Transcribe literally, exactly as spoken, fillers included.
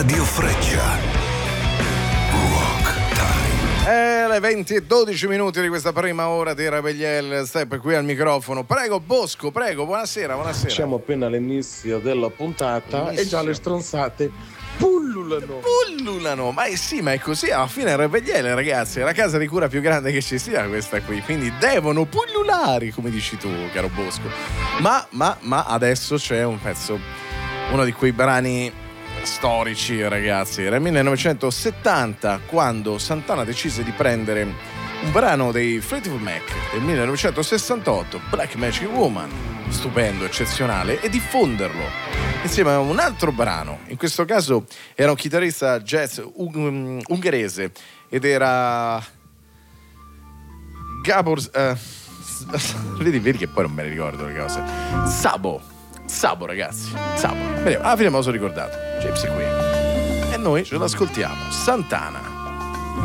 Radio Freccia. Rock Time. È le venti e dodici minuti di questa prima ora di Rebelliel Step qui al microfono. Prego Bosco, prego, buonasera, buonasera. Siamo appena all'inizio della puntata Inizio. e già le stronzate pullulano. Pullulano, ma è sì, ma è così, alla fine è Rebelliel, ragazzi, è la casa di cura più grande che ci sia questa qui, quindi devono pullulare, come dici tu, caro Bosco. Ma, ma, ma adesso c'è un pezzo, uno di quei brani storici, ragazzi. Era il millenovecentosettanta quando Santana decise di prendere un brano dei Fleetwood Mac del millenovecentosessantotto, Black Magic Woman, stupendo, eccezionale, e diffonderlo insieme a un altro brano. In questo caso era un chitarrista jazz un- ungherese ed era Gabor uh, vedi, vedi che poi non me ne ricordo le cose. Sabo Sabo, ragazzi, Sabo. Bene, alla fine me lo sono ricordato. Gypsy Queen. E noi ce l'ascoltiamo. Santana.